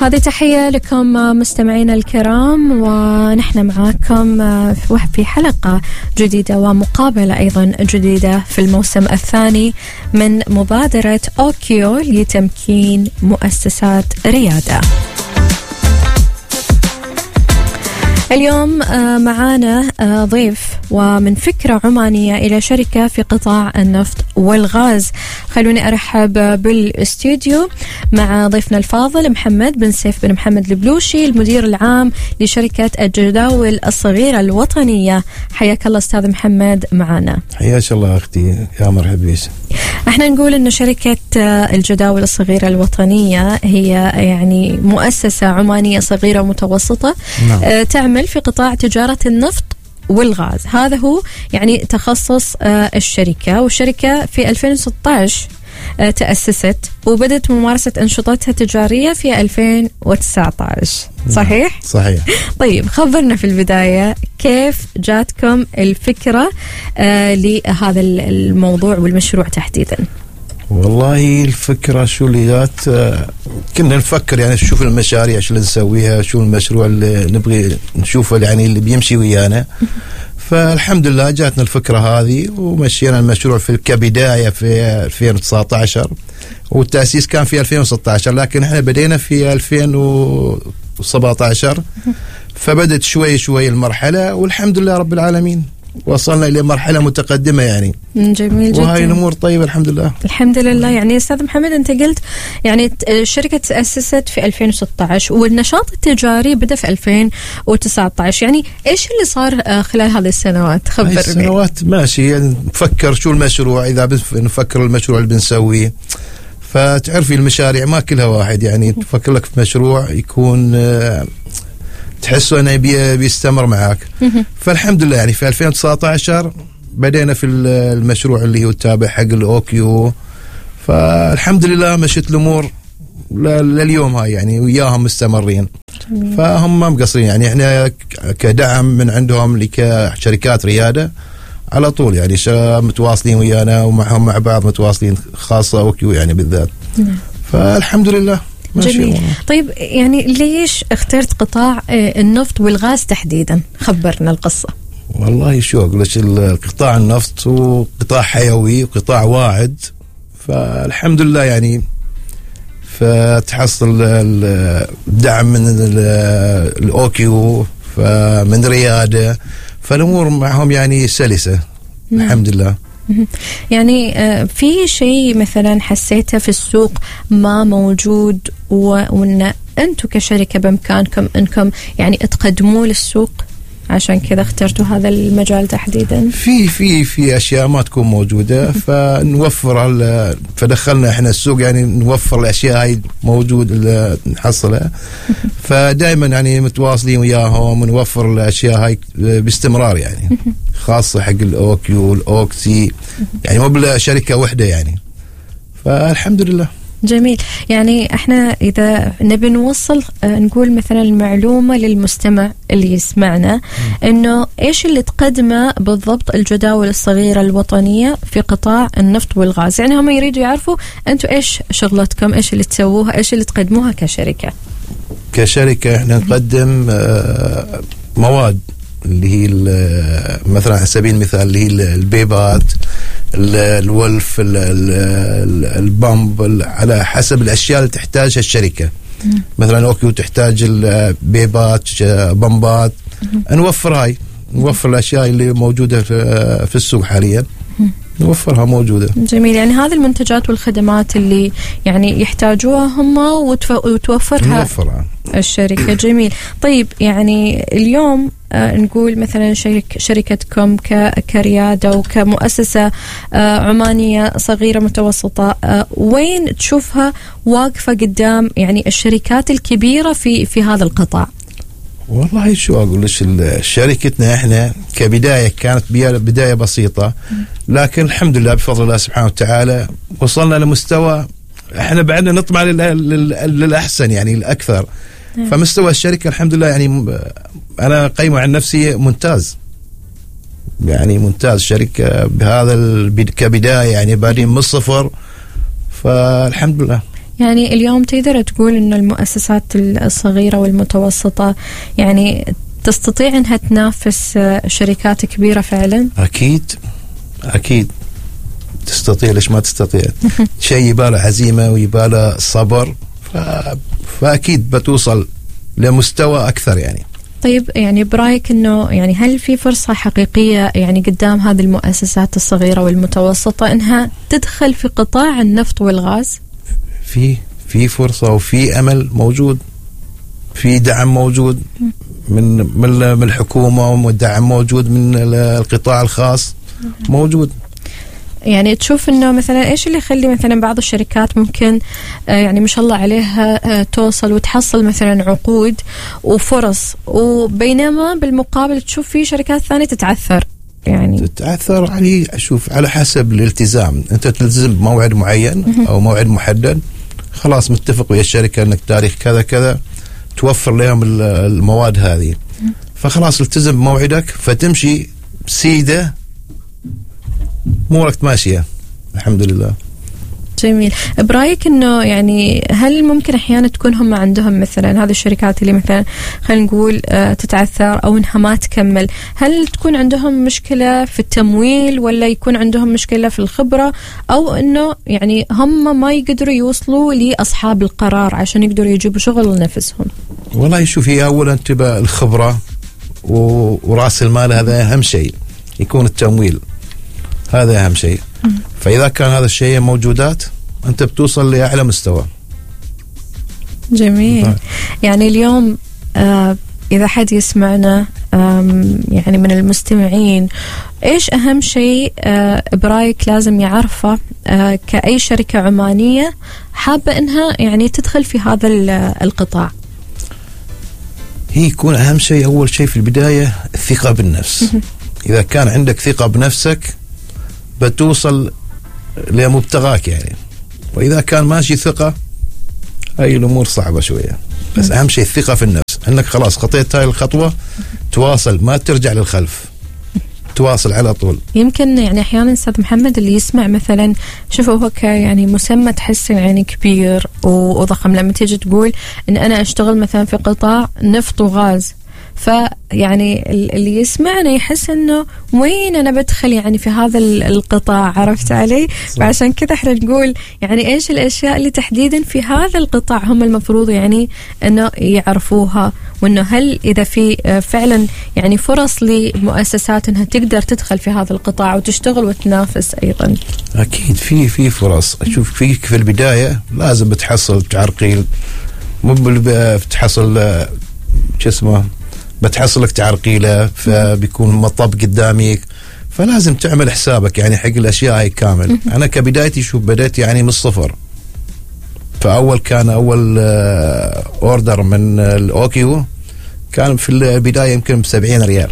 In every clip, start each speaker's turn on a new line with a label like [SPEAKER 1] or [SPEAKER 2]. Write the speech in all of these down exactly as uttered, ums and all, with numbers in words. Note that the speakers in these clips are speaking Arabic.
[SPEAKER 1] هذه تحية لكم مستمعينا الكرام، ونحن معاكم في حلقة جديدة ومقابلة أيضا جديدة في الموسم الثاني من مبادرة أوكيو لتمكين مؤسسات ريادة. اليوم معانا ضيف ومن فكرة عمانية إلى شركة في قطاع النفط والغاز. خلوني أرحب بالاستوديو مع ضيفنا الفاضل محمد بن سيف بن محمد البلوشي، المدير العام لشركة الجداول الصغيرة الوطنية. حياك الله أستاذ محمد معنا.
[SPEAKER 2] حياك الله أختي، يا مرحبا بك.
[SPEAKER 1] احنا نقول أن شركة الجداول الصغيرة الوطنية هي يعني مؤسسة عمانية صغيرة ومتوسطة. نعم. تعمل في قطاع تجارة النفط والغاز، هذا هو يعني تخصص الشركة. والشركة في ألفين وستة عشر تأسست وبدأت ممارسة أنشطتها التجارية في ألفين وتسعة عشر، صحيح؟
[SPEAKER 2] صحيح.
[SPEAKER 1] طيب خبرنا في البداية كيف جاتكم الفكرة لهذا الموضوع والمشروع تحديدا؟
[SPEAKER 2] والله الفكرة شو اللي جات، كنا نفكر يعني نشوف المشاريع شو اللي نسويها، شو المشروع اللي نبغي نشوفه يعني اللي بيمشي ويانا. فالحمد لله جاتنا الفكرة هذه ومشينا المشروع في كبداية في ألفين وتسعة عشر، والتأسيس كان في ألفين وستة عشر، لكن احنا بدينا في ألفين وسبعة عشر. فبدت شوي شوي المرحلة والحمد لله رب العالمين وصلنا إلى مرحلة متقدمة يعني.
[SPEAKER 1] جميل جدا.
[SPEAKER 2] وهاي الأمور طيبة الحمد لله.
[SPEAKER 1] الحمد لله. يعني أستاذ محمد أنت قلت يعني الشركة تأسست في ألفين وستة عشر والنشاط التجاري بدأ في ألفين وتسعة عشر، يعني إيش اللي صار خلال هذه السنوات؟ خبرني.
[SPEAKER 2] السنوات ماشي يعني نفكر شو المشروع، إذا نفكر المشروع اللي بنسويه. فتعرفي المشاريع ما كلها واحد، يعني تفكر لك في مشروع يكون تحسه أنه بيستمر معك. فالحمد لله يعني في ألفين وتسعة عشر بدينا في المشروع اللي هو التابع حق الأوكيو. فالحمد لله مشيت الأمور لليوم هاي يعني وياهم مستمرين. جميل. فهم ما مقصرين يعني احنا كدعم من عندهم لكشركات ريادة على طول يعني متواصلين ويانا ومعهم مع بعض متواصلين، خاصة أوكيو يعني بالذات. نعم. فالحمد لله.
[SPEAKER 1] جميل. طيب يعني ليش اخترت قطاع النفط والغاز تحديدا؟ خبرنا القصة.
[SPEAKER 2] والله شو أقول لك، القطاع النفط هو قطاع حيوي وقطاع واعد. فالحمد لله يعني فتحصل الدعم من الأوكيو فمن ريادة، فالأمور معهم يعني سلسة. م. الحمد لله.
[SPEAKER 1] يعني في شيء مثلا حسيته في السوق ما موجود وأن أنتم كشركة بإمكانكم أنكم يعني تقدموه للسوق، عشان كذا اخترتوا هذا المجال تحديدا؟
[SPEAKER 2] في في في أشياء ما تكون موجودة فنوفر، فدخلنا احنا السوق يعني نوفر الأشياء هاي موجود نحصلها. فدائما يعني متواصلين وياهم ونوفر الأشياء هاي باستمرار يعني، خاصة حق الأوكيو والأوكسي يعني مو بالشركة واحدة يعني. فالحمد لله.
[SPEAKER 1] جميل. يعني احنا اذا نبي نوصل نقول مثلا المعلومة للمستمع اللي يسمعنا انه ايش اللي تقدمه بالضبط الجداول الصغيرة الوطنية في قطاع النفط والغاز، يعني هم يريدوا يعرفوا انتم ايش شغلتكم، ايش اللي تسووها، ايش اللي تقدموها كشركة.
[SPEAKER 2] كشركة احنا نقدم مواد اللي هي مثلا على سبيل المثال اللي هي البيبات، الولف، البامب، على حسب الأشياء اللي تحتاجها الشركة. م. مثلا أوكيو تحتاج البيبات، بامبات، نوفر هاي، نوفر الأشياء اللي موجودة في السوق حاليا. م. نوفرها موجودة.
[SPEAKER 1] جميل. يعني هذه المنتجات والخدمات اللي يعني يحتاجوها هم وتوفرها
[SPEAKER 2] نوفرها
[SPEAKER 1] الشركة. جميل. طيب يعني اليوم آه نقول مثلا شرك شركتكم كريادة وكمؤسسة آه عمانية صغيرة متوسطة، آه وين تشوفها واقفة قدام يعني الشركات الكبيرة في في هذا القطاع؟
[SPEAKER 2] والله شو أقول لك، شركتنا إحنا كبداية كانت بداية بسيطة، لكن الحمد لله بفضل الله سبحانه وتعالى وصلنا لمستوى إحنا بعدنا نطمع للأحسن يعني الأكثر. فمستوى الشركة الحمد لله يعني أنا قيمة عن نفسي ممتاز، يعني ممتاز. شركة بهذا كبداية يعني بادين من الصفر، فالحمد لله.
[SPEAKER 1] يعني اليوم تقدر تقول إنه المؤسسات الصغيرة والمتوسطة يعني تستطيع إنها تنافس شركات كبيرة فعلا؟
[SPEAKER 2] أكيد أكيد تستطيع، ليش ما تستطيع؟ شيء يباله عزيمة ويباله صبر، ف... فأكيد بتوصل لمستوى أكثر يعني.
[SPEAKER 1] طيب يعني برايك إنه يعني هل في فرصة حقيقية يعني قدام هذه المؤسسات الصغيرة والمتوسطة إنها تدخل في قطاع النفط والغاز؟
[SPEAKER 2] في في فرصة وفي أمل موجود، في دعم موجود من من الحكومة، ودعم موجود من القطاع الخاص موجود.
[SPEAKER 1] يعني تشوف إنه مثلا إيش اللي يخلي مثلا بعض الشركات ممكن آه يعني ما شاء الله عليها آه توصل وتحصل مثلا عقود وفرص، وبينما بالمقابل تشوف في شركات ثانية تتعثر؟ يعني
[SPEAKER 2] تتعثر علي أشوف على حسب الالتزام. أنت تلتزم بموعد معين أو موعد محدد، خلاص متفق ويا الشركة أنك تاريخ كذا كذا توفر لهم المواد هذه، فخلاص التزم بموعدك فتمشي سيدة امورك ماشيه الحمد لله.
[SPEAKER 1] جميل. برايك انه يعني هل ممكن احيانا تكون هم عندهم مثلا هذه الشركات اللي مثلا خلينا نقول تتعثر او انها ما تكمل، هل تكون عندهم مشكله في التمويل ولا يكون عندهم مشكله في الخبره، او انه يعني هم ما يقدروا يوصلوا لاصحاب القرار عشان يقدروا يجيبوا شغل لنفسهم؟
[SPEAKER 2] والله شوف، هي اولا تبقى الخبره وراس المال، هذا اهم شيء. يكون التمويل هذا أهم شيء. فإذا كان هذا الشيء موجودات أنت بتوصل لأعلى مستوى.
[SPEAKER 1] جميل. يعني اليوم آه إذا حد يسمعنا يعني من المستمعين، إيش أهم شيء آه برايك لازم يعرفه آه كأي شركة عمانية حابة إنها يعني تدخل في هذا القطاع؟
[SPEAKER 2] هي يكون أهم شيء أول شيء في البداية الثقة بالنفس. إذا كان عندك ثقة بنفسك بتوصل لمبتغاك يعني. وإذا كان ماشي ثقة هاي الأمور صعبة شوية، بس أهم شيء الثقة في النفس، أنك خلاص خطيت هاي الخطوة تواصل، ما ترجع للخلف، تواصل على طول.
[SPEAKER 1] يمكن يعني أحيانا أستاذ محمد اللي يسمع مثلا شوفه هو يعني مسمى تحس يعني كبير وضخم، لما تيجي تقول إن أنا أشتغل مثلا في قطاع نفط وغاز، فيعني اللي يسمعنا يحس انه وين انا بدخل يعني في هذا القطاع، عرفت علي؟ فعشان كذا احنا نقول يعني ايش الاشياء اللي تحديدا في هذا القطاع هم المفروض يعني انه يعرفوها، وانه هل اذا في فعلا يعني فرص لمؤسسات انها تقدر تدخل في هذا القطاع وتشتغل وتنافس ايضا.
[SPEAKER 2] اكيد في في فرص. اشوف فيك في البدايه لازم بتحصل تعرقيل، مو بتحصل شو اسمه بتحصلك تعرقيله، فبيكون مطب قدامك، فلازم تعمل حسابك يعني حق الأشياء هاي كامل. أنا كبدايتي شوف بدأت يعني من الصفر، فأول كان أول أوردر من الأوكيو كان في البداية يمكن بسبعين ريال،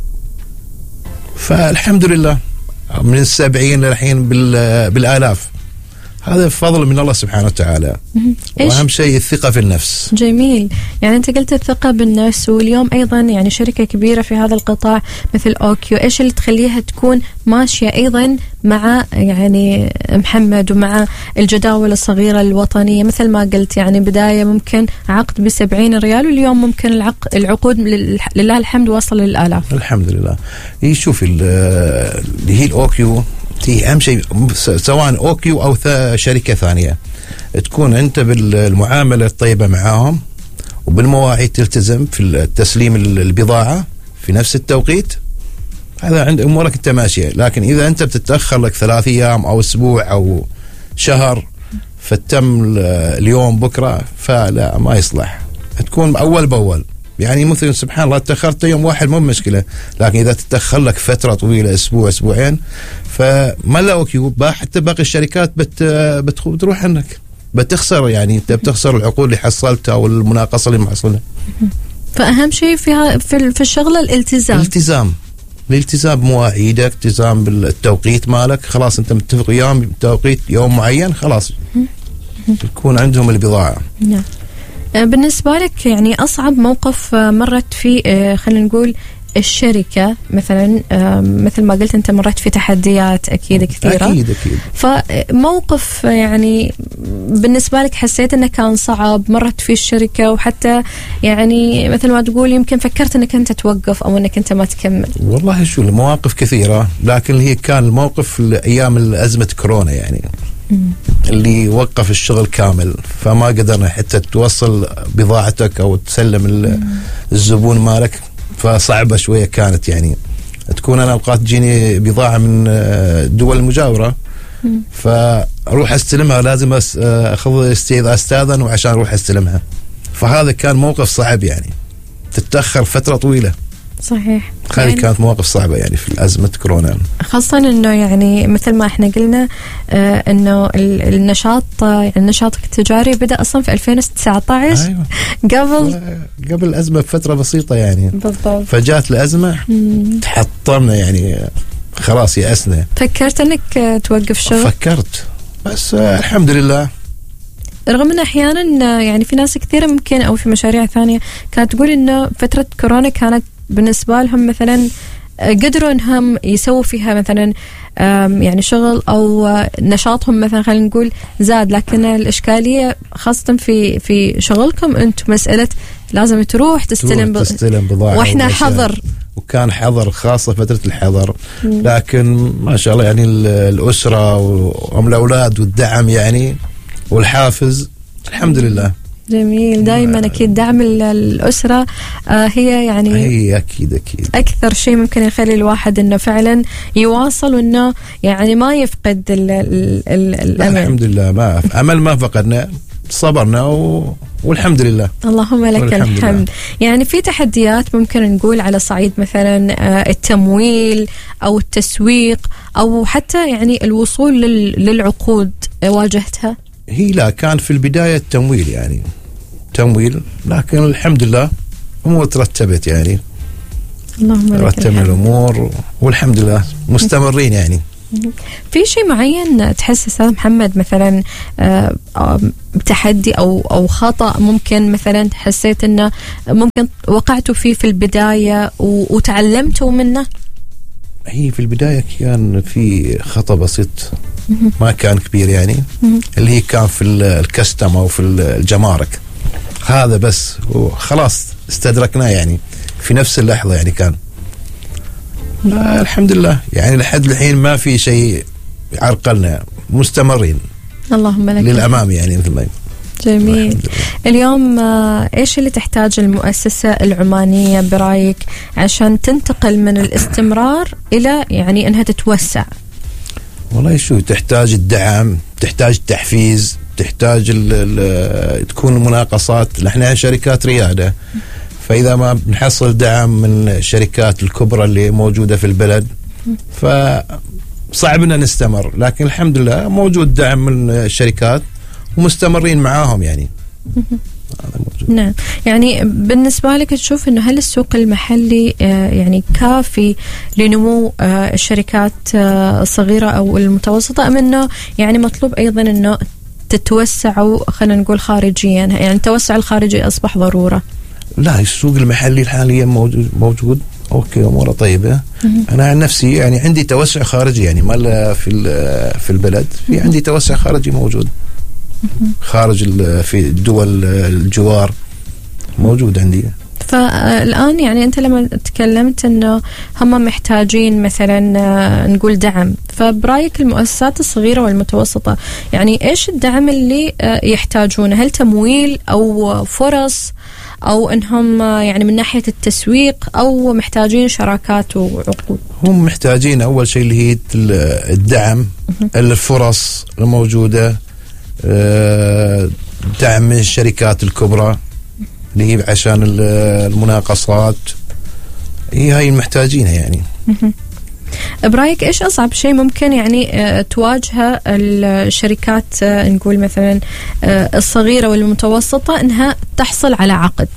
[SPEAKER 2] فالحمد لله من السبعين للحين بالآلاف. هذا فضل من الله سبحانه وتعالى. وأهم شيء الثقة في النفس.
[SPEAKER 1] جميل. يعني أنت قلت الثقة بالنفس، واليوم أيضا يعني شركة كبيرة في هذا القطاع مثل أوكيو، إيش اللي تخليها تكون ماشية أيضا مع يعني محمد ومع الجداول الصغيرة الوطنية؟ مثل ما قلت يعني بداية ممكن عقد بسبعين ريال، واليوم ممكن العقد العقود لله الحمد وصل للآلاف.
[SPEAKER 2] الحمد لله. يشوف اللي هي الأوكيو هي أهم شيء، سواء أوكيو أو شركة ثانية، تكون أنت بالمعاملة الطيبة معاهم وبالمواعيد تلتزم في تسليم البضاعة في نفس التوقيت، هذا عند أمورك أنت ماشية. لكن إذا أنت بتتأخر لك ثلاث أيام أو أسبوع أو شهر فتم اليوم بكرة، فلا ما يصلح. تكون أول بأول يعني مثلا سبحان الله تأخرت يوم واحد مو مشكلة، لكن إذا تتأخر لك فترة طويلة أسبوع أسبوعين فما لا أوكيو حتى باقي الشركات بت بتروح عنك، بتخسر يعني أنت بتخسر العقود اللي حصلتها أو المناقصة اللي محصلها.
[SPEAKER 1] فأهم شيء في في الشغلة الالتزام.
[SPEAKER 2] الالتزام الالتزام بمواعيدك، التزام بالتوقيت مالك، خلاص أنت متفق يوم توقيت يوم معين خلاص تكون عندهم البضاعة.
[SPEAKER 1] نعم. بالنسبة لك يعني أصعب موقف مرت فيه خلينا نقول الشركة مثلا مثل ما قلت أنت مرت في تحديات أكيد كثيرة.
[SPEAKER 2] أكيد أكيد.
[SPEAKER 1] فموقف يعني بالنسبة لك حسيت أنه كان صعب مرت في الشركة، وحتى يعني مثل ما تقول يمكن فكرت أنك أنت توقف أو أنك أنت ما تكمل؟
[SPEAKER 2] والله شو المواقف كثيرة، لكن هي كان الموقف أيام أزمة كورونا يعني اللي وقف الشغل كامل، فما قدرنا حتى توصل بضاعتك أو تسلم الزبون مالك، فصعبة شوية كانت يعني. تكون أنا أوقات تجيني بضاعة من دول المجاورة فأروح أستلمها، لازم أخذ استاذن وعشان أروح أستلمها، فهذا كان موقف صعب يعني، تتأخر فترة طويلة.
[SPEAKER 1] صحيح.
[SPEAKER 2] هذه يعني كانت مواقف صعبة يعني في أزمة كورونا،
[SPEAKER 1] خاصة إنه يعني مثل ما إحنا قلنا آه إنه النشاط يعني النشاط التجاري بدأ أصلا في ألفين وتسعة عشر.
[SPEAKER 2] أيوة.
[SPEAKER 1] قبل
[SPEAKER 2] قبل الأزمة بفترة بسيطة يعني.
[SPEAKER 1] بالضبط.
[SPEAKER 2] فجات الأزمة تحطمنا يعني، خلاص يأسنا.
[SPEAKER 1] فكرت إنك توقف شغل؟
[SPEAKER 2] فكرت، بس آه الحمد لله.
[SPEAKER 1] رغم أن أحيانا يعني في ناس كثيرة ممكن أو في مشاريع ثانية كانت تقول إنه فترة كورونا كانت بالنسبة لهم مثلا قدروا انهم يسووا فيها مثلا يعني شغل او نشاطهم مثلا خلينا نقول زاد، لكن الاشكاليه خاصه في في شغلكم انتم مساله لازم تروح تستلم
[SPEAKER 2] تروح تستلم بضاعه،
[SPEAKER 1] واحنا حظر،
[SPEAKER 2] وكان حظر خاصه فتره الحظر. مم. لكن ما شاء الله يعني الاسره والاولاد والدعم يعني والحافز الحمد لله.
[SPEAKER 1] جميل. دائما أكيد دعم الأسرة آه هي يعني
[SPEAKER 2] هي أكيد أكيد
[SPEAKER 1] أكثر شيء ممكن يخلي الواحد إنه فعلا يواصل، وإنه يعني ما يفقد ال ال ال الأمل.
[SPEAKER 2] الحمد لله ما أمل ما فقدنا، صبرنا و... والحمد لله.
[SPEAKER 1] اللهم لك الحمد. يعني في تحديات ممكن نقول على صعيد مثلا آه التمويل أو التسويق أو حتى يعني الوصول لل للعقود واجهتها؟
[SPEAKER 2] هي لا، كان في البداية التمويل يعني تمويل، لكن الحمد لله أمور ترتبت يعني.
[SPEAKER 1] اللهم لك
[SPEAKER 2] رتبنا الأمور والحمد لله مستمرين يعني.
[SPEAKER 1] في شيء معين تحس أستاذ محمد مثلا تحدي أو أو خطأ ممكن مثلا حسيت إنه ممكن وقعتوا فيه في البداية وتعلمتوا منه؟
[SPEAKER 2] هي في البداية كان في خطأ بسيط ما كان كبير يعني، اللي هي كان في الكستم أو في الجمارك، هذا بس وخلاص استدركناه يعني في نفس اللحظة يعني. كان لا الحمد لله يعني لحد الحين ما في شيء عرقلنا، مستمرين
[SPEAKER 1] اللهم لك
[SPEAKER 2] للأمام يعني مثل ما.
[SPEAKER 1] جميل. اليوم إيش اللي تحتاج المؤسسة العمانية برأيك عشان تنتقل من الاستمرار إلى يعني أنها تتوسع؟
[SPEAKER 2] والله شو تحتاج الدعم، تحتاج التحفيز، تحتاج ال ال تكون مناقصات. نحن شركات ريادة، فإذا ما بنحصل دعم من الشركات الكبرى اللي موجودة في البلد فصعب أن نستمر، لكن الحمد لله موجود دعم من الشركات ومستمرين معاهم يعني.
[SPEAKER 1] نعم. يعني بالنسبة لك تشوف أنه هل السوق المحلي يعني كافي لنمو الشركات الصغيرة أو المتوسطة، أم أنه يعني مطلوب أيضا أنه تتوسعوا خلينا نقول خارجيا، يعني التوسع الخارجي أصبح ضرورة؟
[SPEAKER 2] لا، السوق المحلي حاليا موجود موجود اوكي، اموره طيبه. انا عن نفسي يعني عندي توسع خارجي يعني ما في في البلد، في عندي توسع خارجي موجود خارج في الدول الجوار موجود عندي.
[SPEAKER 1] فالآن يعني أنت لما تكلمت أنه هم محتاجين مثلا نقول دعم، فبرأيك المؤسسات الصغيرة والمتوسطة يعني إيش الدعم اللي يحتاجونه؟ هل تمويل أو فرص أو أنهم يعني من ناحية التسويق أو محتاجين شراكات وعقود؟ هم
[SPEAKER 2] محتاجين أول شيء اللي هي الدعم، الفرص الموجودة، دعم الشركات الكبرى اللي هي عشان المناقصات، هي هاي المحتاجينها يعني.
[SPEAKER 1] برأيك إيش أصعب شيء ممكن يعني تواجهه الشركات نقول مثلا الصغيرة والمتوسطة إنها تحصل على عقد؟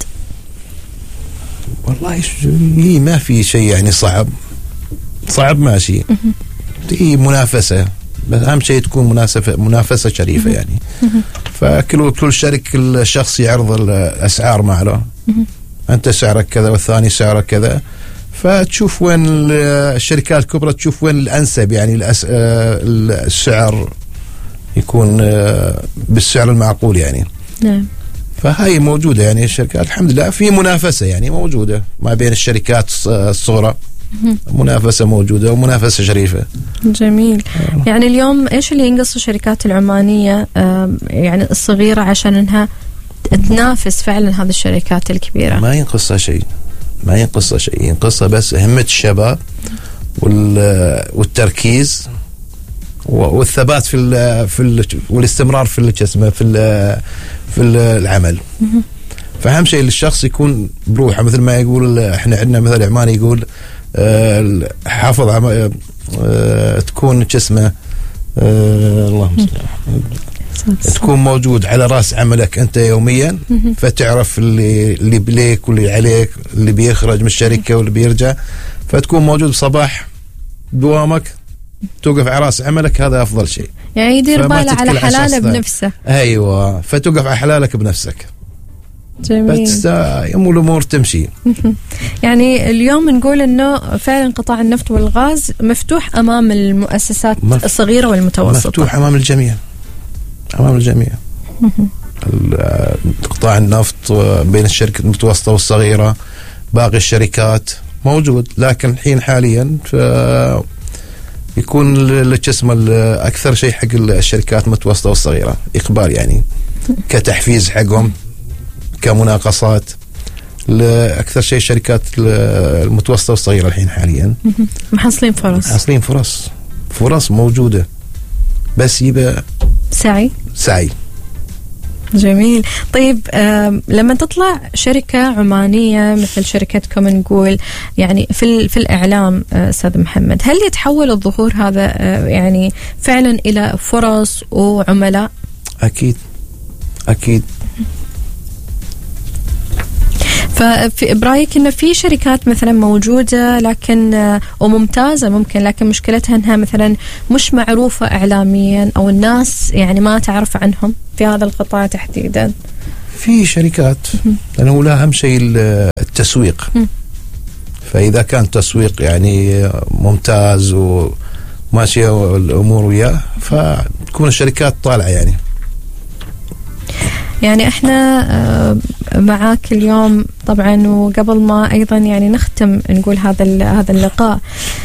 [SPEAKER 2] والله هي ما في شيء يعني صعب صعب ماشي، هي منافسة، بس أهم شيء تكون مناسبة منافسة شريفة يعني. فكل كل شركة كل شخص يعرض الأسعار معه، أنت سعرك كذا والثاني سعرك كذا، فتشوف وين الشركات الكبرى، تشوف وين الأنسب يعني السعر يكون بالسعر المعقول يعني.
[SPEAKER 1] نعم.
[SPEAKER 2] فهاي موجودة يعني الشركات الحمد لله في منافسة يعني موجودة ما بين الشركات الصغرى، منافسة موجودة ومنافسة شريفة.
[SPEAKER 1] جميل. يعني اليوم إيش اللي ينقص الشركات العمانية يعني الصغيرة عشان إنها تنافس فعلا هذه الشركات الكبيرة؟
[SPEAKER 2] ما ينقصها شيء، ما ينقصها شيء، ينقصها بس همة الشباب والتركيز والثبات في ال في ال والاستمرار في الجسم في ال في العمل. فأهم شيء الشخص يكون بروحه، مثل ما يقول احنا عندنا مثل عماني يقول أه حافظ أه تكون جسمه أه اللهم صل، تكون موجود على رأس عملك أنت يوميا، فتعرف اللي اللي بليك واللي عليك، اللي بيخرج من الشركة واللي بيرجع، فتكون موجود بصباح دوامك، توقف على رأس عملك، هذا أفضل شيء.
[SPEAKER 1] يعني يدير باله على حلاله بنفسه.
[SPEAKER 2] أيوة، فتوقف على حلالك بنفسك.
[SPEAKER 1] جميل.
[SPEAKER 2] بس الأمور تمشي.
[SPEAKER 1] يعني اليوم نقول إنه فعلا قطاع النفط والغاز مفتوح أمام المؤسسات مف... الصغيرة والمتوسطة.
[SPEAKER 2] مفتوح أمام الجميع، أمام الجميع. قطاع النفط بين الشركة المتوسطة والصغيرة، باقي الشركات موجود، لكن الحين حاليا يكون الجسم أكثر شيء حق الشركات المتوسطة والصغيرة إقبال يعني كتحفيز حقهم، كمناقصات، لأكثر شيء الشركات المتوسطة والصغيرة الحين حاليا
[SPEAKER 1] محصلين فرص،
[SPEAKER 2] محصلين فرص فرص موجودة، بس يبقى
[SPEAKER 1] سعي
[SPEAKER 2] سعي.
[SPEAKER 1] جميل. طيب آه لما تطلع شركة عمانية مثل شركتكم نقول يعني في في الإعلام آه أستاذ محمد، هل يتحول الظهور هذا آه يعني فعلا إلى فرص وعملاء؟
[SPEAKER 2] أكيد أكيد.
[SPEAKER 1] ففي برأيك إنه في شركات مثلا موجودة لكن وممتازة ممكن، لكن مشكلتها إنها مثلا مش معروفة إعلاميا أو الناس يعني ما تعرف عنهم في هذا القطاع تحديدا؟
[SPEAKER 2] في شركات لأنه لا أهم شيء التسويق. فإذا كان التسويق يعني ممتاز وماشية الأمور وياه، فتكون الشركات طالعة يعني.
[SPEAKER 1] يعني احنا معاك اليوم طبعا، وقبل ما ايضا يعني نختم نقول هذا هذا اللقاء،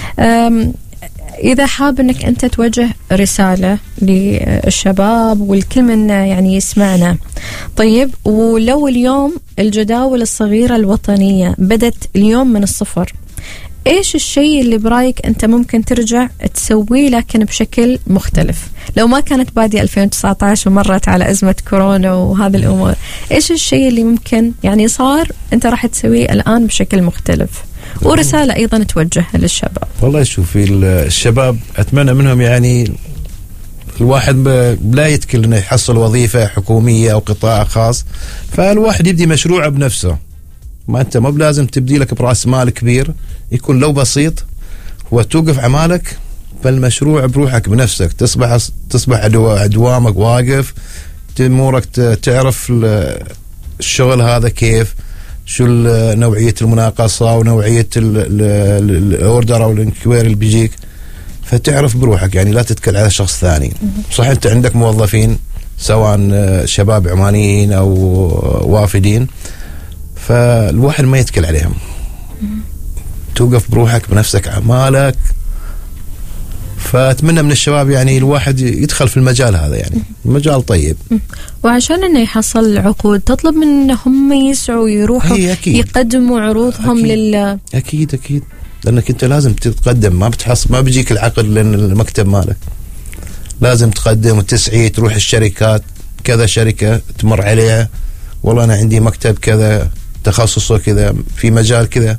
[SPEAKER 1] اذا حاب انك انت توجه رسالة للشباب والكل من يعني يسمعنا، طيب ولو اليوم الجداول الصغيرة الوطنية بدت اليوم من الصفر، ايش الشيء اللي برايك انت ممكن ترجع تسويه لكن بشكل مختلف؟ لو ما كانت بادية ألفين وتسعة عشر ومرت على أزمة كورونا وهذه الأمور، ايش الشيء اللي ممكن يعني صار انت راح تسويه الآن بشكل مختلف؟ ورسالة ايضا توجهها للشباب.
[SPEAKER 2] والله شوفي الشباب اتمنى منهم يعني الواحد لا يتكل انه يحصل وظيفة حكومية او قطاع خاص، فالواحد يبدي مشروعه بنفسه. ما انت ما بلازم تبدي لك براس مال كبير، يكون لو بسيط وتوقف عمالك بالمشروع بروحك بنفسك، تصبح تصبح دوامك واقف، امورك تعرف الشغل هذا كيف، شو نوعية المناقصة ونوعية الاوردر او الانكوير اللي بيجيك، فتعرف بروحك يعني لا تتكل على شخص ثاني. صح انت عندك موظفين سواء شباب عمانيين او وافدين، فالواحد ما يتكل عليهم، توقف بروحك بنفسك عمالك. فأتمنى من الشباب يعني الواحد يدخل في المجال هذا، يعني مجال طيب.
[SPEAKER 1] وعشان انه يحصل عقود تطلب منهم يسعوا يروحوا يقدموا عروضهم
[SPEAKER 2] أكيد.
[SPEAKER 1] لل
[SPEAKER 2] أكيد أكيد لأنك أنت لازم تتقدم، ما بتحصل ما بيجيك العقد لأن المكتب مالك، لازم تقدم وتسعي، تروح الشركات كذا شركة تمر عليها، والله أنا عندي مكتب كذا تخصصه كذا في مجال كذا،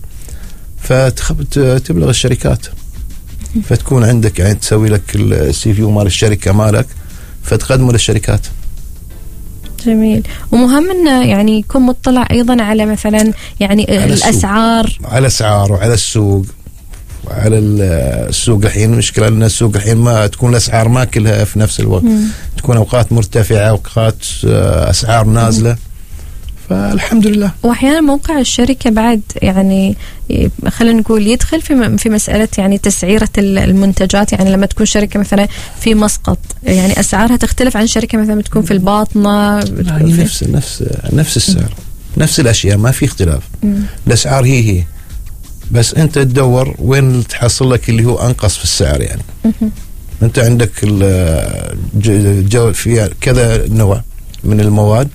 [SPEAKER 2] فتبلغ الشركات، فتكون عندك يعني تسوي لك السي في مال الشركة مالك فتقدمه للشركات.
[SPEAKER 1] جميل. ومهم انه يعني يكون مطلع ايضا على مثلا يعني على الاسعار
[SPEAKER 2] السوق. على الاسعار وعلى السوق وعلى السوق. الحين مشكلة ان السوق الحين ما تكون الاسعار ما كلها في نفس الوقت، مم. تكون اوقات مرتفعة اوقات اسعار نازلة، فالحمد لله.
[SPEAKER 1] واحيانا موقع الشركه بعد يعني خلينا نقول يدخل في في مساله يعني تسعيره المنتجات. يعني لما تكون شركه مثلا في مسقط يعني اسعارها تختلف عن شركه مثلا تكون في الباطنه.
[SPEAKER 2] يعني نفس نفس نفس السعر م. نفس الاشياء ما في اختلاف. م. الاسعار هي هي بس انت تدور وين تحصل لك اللي هو انقص في السعر. يعني م. انت عندك الجو في كذا نوع من المواد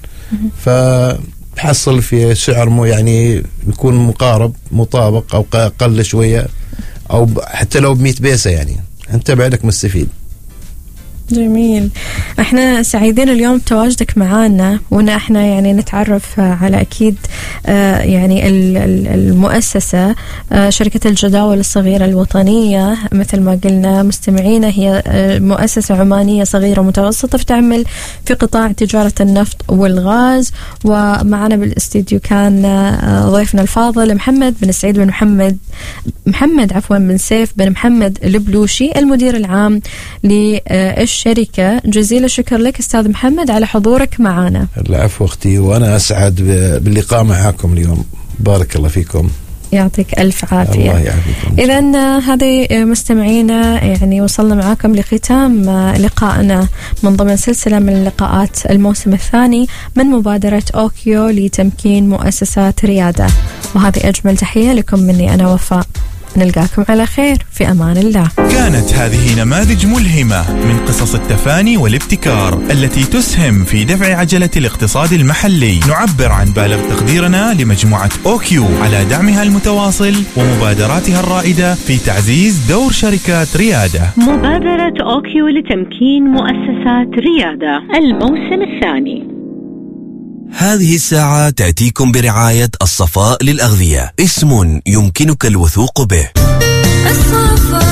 [SPEAKER 2] فتحصل في سعر مو يعني يكون مقارب مطابق او اقل شويه او حتى لو بمئة بيسة يعني انت بعدك مستفيد.
[SPEAKER 1] جميل. احنا سعيدين اليوم بتواجدك معانا وان احنا يعني نتعرف على اكيد آه يعني المؤسسة آه شركة الجداول الصغيرة الوطنية مثل ما قلنا مستمعينا. هي آه مؤسسة عمانية صغيرة متوسطة تعمل في قطاع تجارة النفط والغاز. ومعنا بالاستديو كان آه ضيفنا الفاضل محمد بن سعيد بن محمد محمد عفوا بن سيف بن محمد البلوشي المدير العام للشركة الشركة. جزيل الشكر لك أستاذ محمد على حضورك معنا.
[SPEAKER 2] العفو أختي وأنا أسعد باللقاء معكم اليوم. بارك الله فيكم.
[SPEAKER 1] يعطيك ألف عافية.
[SPEAKER 2] الله يعافيكم.
[SPEAKER 1] إذن هذه مستمعينا يعني وصلنا معاكم لختام لقائنا من ضمن سلسلة من لقاءات الموسم الثاني من مبادرة أوكيو لتمكين مؤسسات ريادة. وهذه أجمل تحية لكم مني أنا وفاء. نلقاكم على خير في أمان الله.
[SPEAKER 3] كانت هذه نماذج ملهمة من قصص التفاني والابتكار التي تسهم في دفع عجلة الاقتصاد المحلي. نعبر عن بالغ تقديرنا لمجموعة أوكيو على دعمها المتواصل ومبادراتها الرائدة في تعزيز دور شركات ريادة.
[SPEAKER 4] مبادرة أوكيو لتمكين مؤسسات ريادة الموسم الثاني.
[SPEAKER 5] هذه الساعة تأتيكم برعاية الصفاء للأغذية، اسم يمكنك الوثوق به. الصفاء.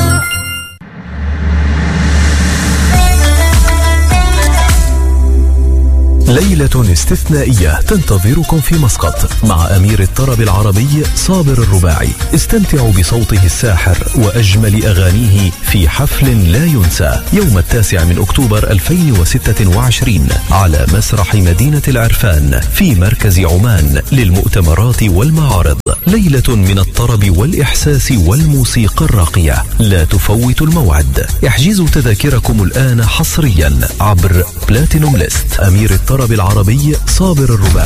[SPEAKER 5] ليلة استثنائية تنتظركم في مسقط مع أمير الطرب العربي صابر الرباعي. استمتعوا بصوته الساحر وأجمل أغانيه في حفل لا ينسى يوم التاسع من أكتوبر ألفين وستة وعشرين على مسرح مدينة العرفان في مركز عمان للمؤتمرات والمعارض. ليلة من الطرب والإحساس والموسيقى الراقية. لا تفوتوا الموعد. احجزوا تذاكركم الآن حصريا عبر بلاتينوم ليست. أمير الطرب العربي صابر الرباعي.